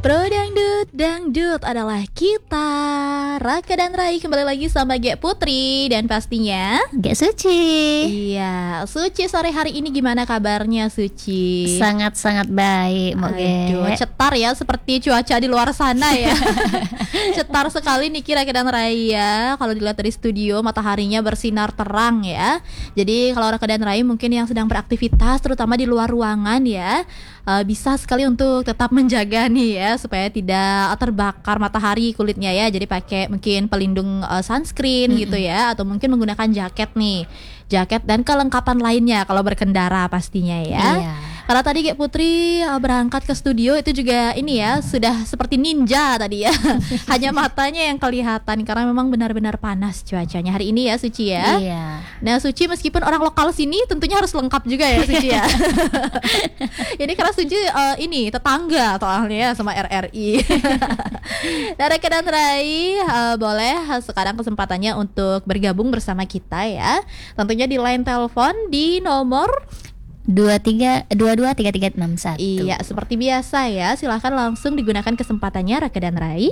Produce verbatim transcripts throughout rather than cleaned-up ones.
Pro Dangdut, Dangdut adalah kita. Raka dan Rai kembali lagi sama Gek Putri dan pastinya Gek Suci. Iya, Suci sore hari ini gimana kabarnya Suci? Sangat-sangat baik, Mbak Aduh, Gek. cetar ya seperti cuaca di luar sana ya. Cetar sekali nih Raka dan Rai ya. Kalau dilihat dari studio mataharinya bersinar terang ya. Jadi kalau Raka dan Rai mungkin yang sedang beraktivitas terutama di luar ruangan ya, uh, bisa sekali untuk tetap menjaga nih ya supaya tidak terbakar matahari kulitnya ya. Jadi pakai mungkin pelindung uh, sunscreen mm-hmm. gitu ya, atau mungkin menggunakan jaket nih. Jaket dan kelengkapan lainnya kalau berkendara pastinya ya. Iya. Karena tadi Gek Putri uh, berangkat ke studio itu juga ini ya, sudah seperti ninja tadi ya. Hanya matanya yang kelihatan karena memang benar-benar panas cuacanya hari ini ya Suci ya. Iya. Nah Suci meskipun orang lokal sini tentunya harus lengkap juga ya Suci ya. Ini karena Suci uh, ini tetangga soalnya sama R R I. Nah Raka dan Rai uh, boleh sekarang kesempatannya untuk bergabung bersama kita ya. Tentunya di line telepon di nomor dua tiga dua dua tiga tiga enam satu. Iya, seperti biasa ya. Silahkan langsung digunakan kesempatannya Raka dan Rai.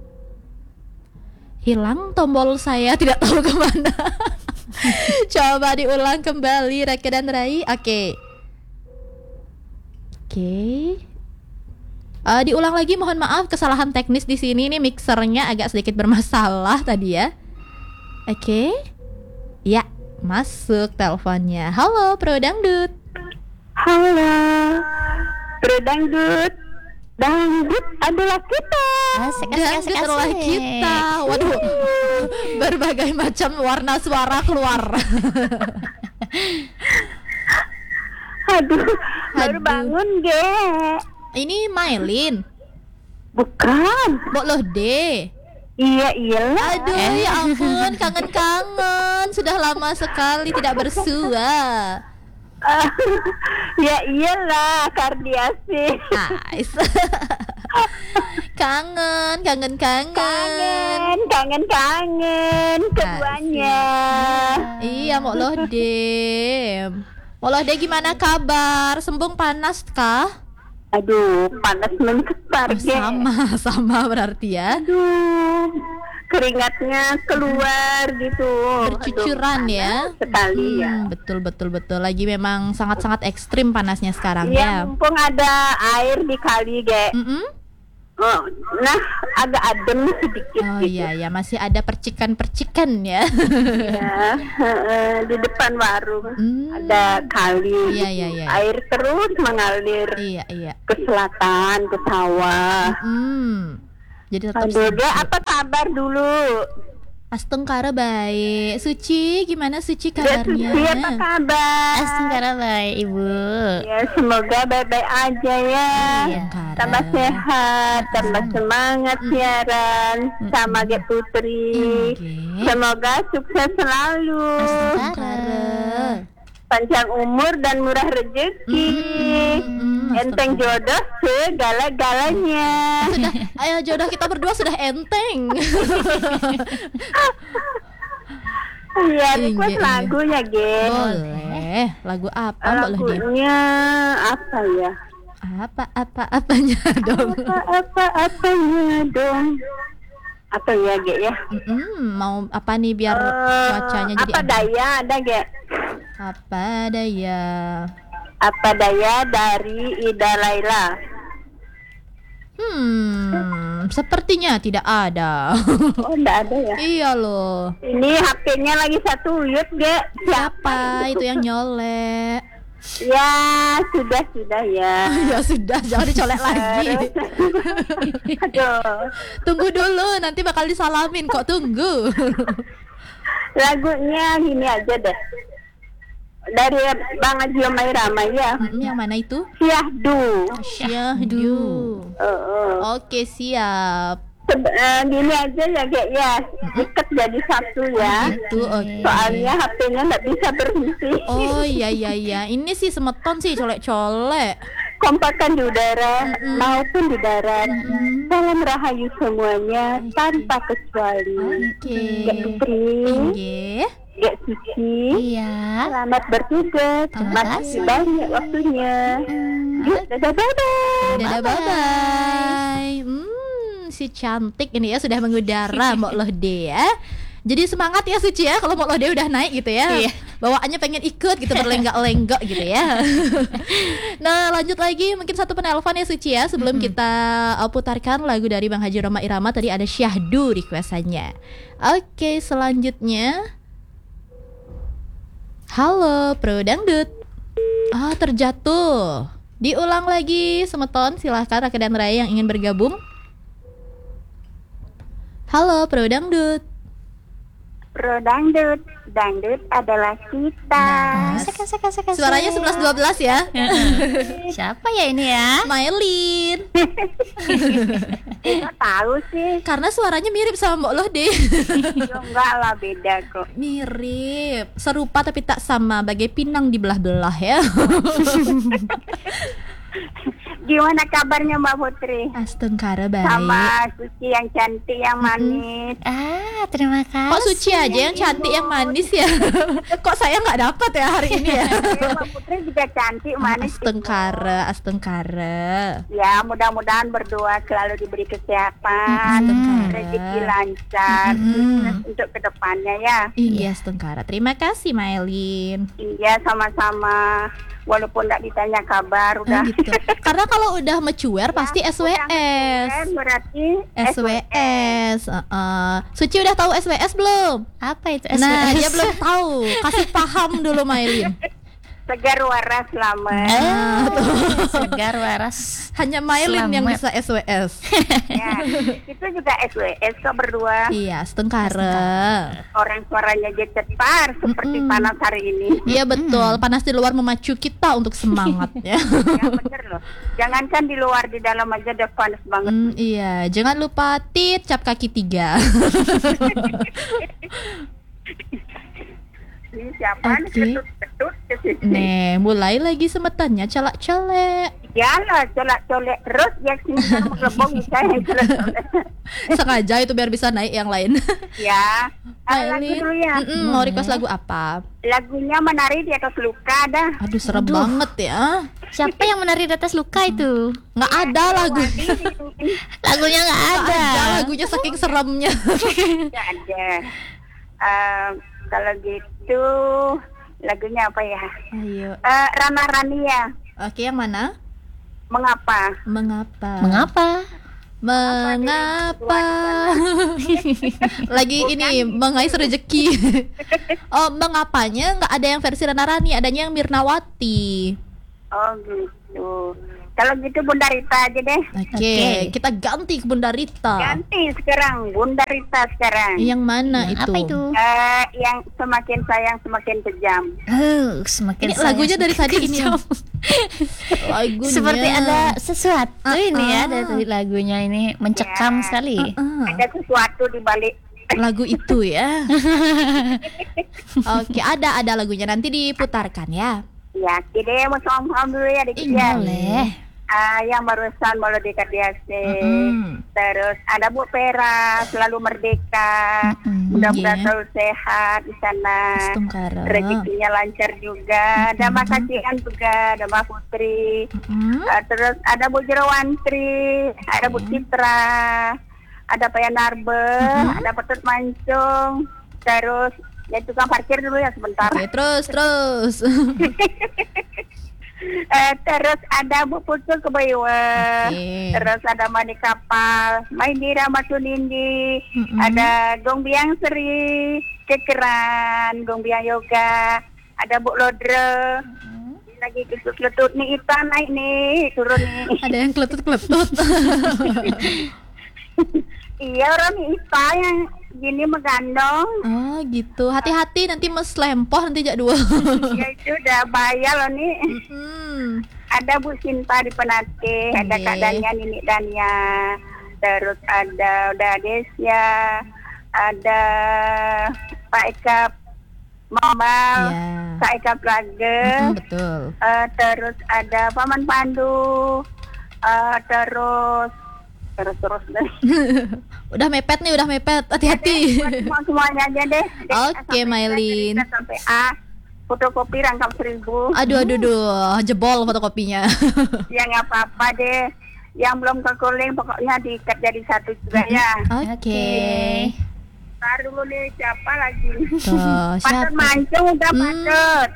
Hilang tombol saya, tidak tahu kemana. Coba diulang kembali Raka dan Rai. Oke. Oke. Uh, diulang lagi, mohon maaf kesalahan teknis di sini nih, mixernya agak sedikit bermasalah tadi ya. Oke. Ya, masuk teleponnya. Halo Pro Dangdut. Halo, Pro Dangdut, Dangdut adalah kita. Asik, asik, Dangdut asik, adalah asik. kita. Waduh, berbagai macam warna suara keluar. Aduh, baru Aduh. bangun, Gek. Ini Mailin. Bukan. Mbok loh deh. Iya, iyalah. Aduh, ya ampun, kangen-kangen. Sudah lama sekali tidak bersua. Ah, ya iyalah, Kardiasi. Nice. Kangen, kangen, kangen. Kangen, kangen, kangen. Keduanya. Iya, Mbok loh deh. Mbok loh deh gimana kabar? Sembung panas kah? Aduh, panas mencetar, Oh, Gek. sama, sama berarti ya. Aduh, keringatnya keluar gitu. Bercucuran Aduh, ya. panas sekali ya. Hmm, betul betul betul. Lagi memang sangat-sangat ekstrim panasnya sekarang Iya, ya. mumpung ada air di kali, Gek. Mm-mm. Oh, nah, agak adem sedikit Oh gitu. iya ya, masih ada percikan-percikan ya. Ya, heeh, di depan warung Hmm. ada kali. Iya, iya, iya. Air terus mengalir Iya iya. ke selatan, ke sawah. Hmm. Jadi tetap Aduh, Gek, sejuk. apa kabar dulu? Astengkara baik. Suci, gimana Suci Gek kabarnya? Suci, apa kabar? Astengkara baik, Ibu. Ya, semoga baik-baik aja ya. Astengkara. Tambah sehat, tambah semangat siaran sama Gek Putri. Oke. Semoga sukses selalu. Astengkara. Panjang umur dan murah rezeki. Mm-mm. Enteng jodoh segala-galanya. Sudah, ayo jodoh kita berdua sudah enteng. Iya, Iya, request iya. lagunya, Gen. Boleh. Lagu apa Mbak Loh dia? Lagunya apa ya? Apa apa apanya dong? Apa-apa-apanya dong. Apa ya, Ge ya? Mm-mm, mau apa nih biar Eh, cuacanya jadi apa adem? daya ada, Ge? Apa daya? Apa daya dari Ida Laila. Hmm, sepertinya tidak ada. Oh, enggak ada ya? Iya loh. Ini H P-nya lagi satu uyut, Ge. Siapa itu yang nyolek? Ya, sudah sudah ya. Ya sudah, jangan dicolek lagi. Aduh. Tunggu dulu, nanti bakal disalamin kok, tunggu. Lagunya gini aja deh. Dari Bang Ajio Mairama ya. Hmm, yang mana itu? Syahdu. Syahdu. Uh, Oke, siap. Seb- eh, gini aja ya, Ge ya. Ikat jadi satu ya. Itu oke. Soalnya H P-nya nggak bisa berhenti. Oh iya iya iya. Ini sih semeton sih colek-colek. Kompakan di udara maupun di darat. Salam rahayu semuanya tanpa kecuali. Oke. Gek Putri, Inggih. Gek Suci. Iya. Selamat bertugas. Terima Masih kasih. banyak waktunya. Yuk, dadah bye bye. Dadah bye bye. si cantik ini ya sudah mengudara Mbok Lode ya. Jadi semangat ya Suci ya, kalau Mbok Lode udah naik gitu ya. Iya. Bawaannya pengen ikut gitu, berlenggak-lenggak gitu ya. Nah lanjut lagi, mungkin satu penelpon ya Suci ya. Sebelum Mm-mm. kita uh, putarkan lagu dari Bang Haji Roma Irama. Tadi ada Syahdu requestannya. Oke, selanjutnya. Halo Pro Dangdut. Ah, terjatuh. Diulang lagi Semeton, silahkan Raka dan Raya yang ingin bergabung. Halo Pro Dangdut. Pro dangdut, dangdut adalah kita. Asik, asik, asik, asik. Suaranya sebelas dua belas ya. Siapa ya ini ya? Mailin. Eh, kok tahu sih? Karena suaranya mirip sama Mbok Lode. Yo, enggak lah, beda kok. Mirip, serupa tapi tak sama, bagai pinang dibelah-belah ya. Gimana kabarnya Mbak Putri? Astengkara baik. Sama Suci yang cantik, yang manis. Ah, terima kasih. Kok Suci aja yang cantik yang manis ya? Kok saya nggak dapat ya hari ini ya? Ya, Mbak Putri juga cantik, manis. Astengkara, astengkara. Ya, mudah-mudahan berdoa selalu diberi kesehatan, Astengkara. rezeki lancar Mm-mm. untuk kedepannya ya. Iya, astengkara. Terima kasih Mailin. Iya, sama-sama. Walaupun nggak ditanya kabar, Ah, udah. gitu. Karena kalau udah mature pasti S W S. Kan berarti S W S. Uh-uh. Suci udah tahu S W S belum? Apa itu? Nah, S W S? dia belum tahu. Kasih paham dulu Mailin. segar waras selamat. Ah, tuh. Segar waras. Hanya Mailin yang Selamat. bisa S W S. Ya, itu juga S W S kok berdua. Iya, setengkara. Orang suaranya aja cetar seperti Mm-mm. panas hari ini. Iya betul, panas di luar memacu kita untuk semangat ya. Ya bener loh. Jangankan di luar, di dalam aja udah panas banget. Hmm, iya, jangan lupa tit cap kaki tiga. Ini siapa nih Oke. ketut-ketut ke sini? Nih, mulai lagi semetannya celak-celek. Ya lah, colak-colek terus ya sini sama gelembung saya yang colek-colek. Sengaja itu biar bisa naik yang lain. Ya. Ah, lagu Mailin, dulu ya. mm-mm, mau request lagu apa? Lagunya Menari di Atas Luka dah. Aduh serem Aduh. banget ya. Siapa yang menari di atas luka itu? Nggak ada lagu. Lagunya nggak Nggak ada. ada lagunya saking seremnya. Tidak ada. Eh, kalau gitu lagunya apa ya? Ayo. Eh, Rana Rania. Oke, yang mana? Mengapa? Mengapa? Mengapa? Mengapa? Lagi ini mengais rezeki. Oh, mengapanya nggak ada yang versi Rana Rani, adanya yang Mirnawati. Oh gitu. Kalau gitu Bunda Rita aja deh. Oke, Oke. kita ganti ke Bunda Rita. Ganti sekarang Bunda Rita sekarang. Yang mana Yang itu? Apa itu? Eh, yang semakin sayang semakin kejam. Oh, semakin Ini sayang, lagunya dari semakin tadi ini. kejam. Lagunya. Seperti ada sesuatu Ah, ini ya ah. dari lagunya ini mencekam Ya. sekali. Ah, Ada sesuatu di balik. lagu itu ya. Oke, ada ada lagunya, nanti diputarkan ya. Ya, kita mau soal dulu ya dikit Ih, ya. Boleh. Ah, yang barusan mau dekat di A C. Mm-mm. Terus ada Bu Pera, selalu merdeka. Mm-mm. Mudah-mudahan Iya. selalu sehat di sana. Astungkara. Rezekinya lancar juga. Ada Mbak Kacian juga, ada Mbak Putri. Mm-mm. Ah, terus ada Bu Jerawantri, ada Bu Citra, ada Pak Yanarbe, ada Petut Mancung. Terus ya tukang parkir dulu ya sebentar. Oke, terus terus. Eh, terus ada Bu Putul Kebayuan. Oke. Terus ada Mani Kapal, Maindira Matunindi, Mm-mm. ada Gong Biang Seri, Kekeran, Gong Biang Yoga, ada Bu Lodre. Lagi ketut-ketut nih Ita naik nih, turun nih. Ada yang keletut-keletut. Iya orang nih Ita yang gini megandong. Oh, gitu. Hati-hati nanti mes lempoh nanti jak dua. Ya itu udah bahaya loh nih. Hmm. Ada Bu Sinta di Penate, ada Kak Oke. Dania, Nini Dania, terus ada udah Desya, ada Pak Eka Mambal, Ya. Kak Eka Plage, Mm-mm, betul. eh, terus ada Paman Pandu, eh, terus terus terus deh. Udah mepet nih, udah mepet. Hati-hati. Buat semua semuanya aja deh. Dari A Oke, sampai Z, Mailin. dari Z sampai A, fotokopi rangkap seribu. Aduh, aduh, aduh, jebol fotokopinya. Ya nggak apa-apa deh. yang belum keguling pokoknya diikat jadi satu juga ya. Oke. Ntar dulu nih siapa lagi? Tuh, Patut siapa? mancung udah Hmm. patut.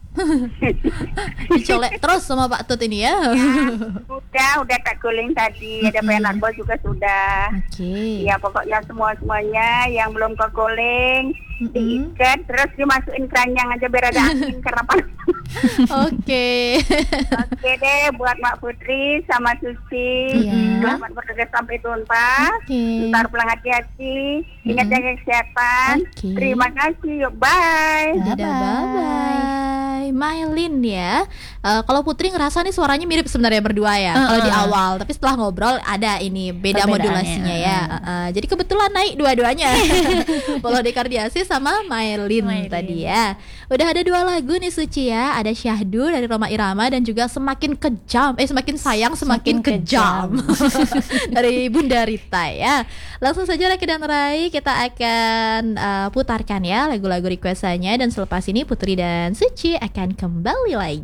Dicolek terus sama Pak Tut ini ya. Udah, udah tak guling tadi. Ada Mm-mm. penarbol juga sudah. Oke. Ya pokoknya semua-semuanya yang belum keguling Mm-mm. diikat terus dimasukin keranjang aja biar ada angin karena panas. Oke. Oke deh buat Mbak Putri sama Susi. Iya. Selamat bertugas sampai tuntas. Oke. Ntar pulang hati-hati. Ingat Mm-mm. jaga kesehatan. Oke. Terima kasih. Yuk, bye. Dadah, bye-bye. Mailin ya. Eh, kalau Putri ngerasa nih suaranya mirip sebenarnya berdua ya. Uh-uh. Kalau di awal, tapi setelah ngobrol ada ini beda Perbedaannya, modulasinya ya. uh-uh. Uh-uh. Jadi kebetulan naik dua-duanya. Polo Dekardiasi sama Mailin, Mailin. tadi ya. Udah ada dua lagu nih Suci ya. Ada Syahdu dari Roma Irama dan juga Semakin Kejam. Eh semakin sayang semakin, Semakin kejam. Kejam. Dari Bunda Rita ya. Langsung saja Raki dan Rai kita akan uh, putarkan ya lagu-lagu requestannya dan selepas ini Putri dan Suci akan kembali lagi.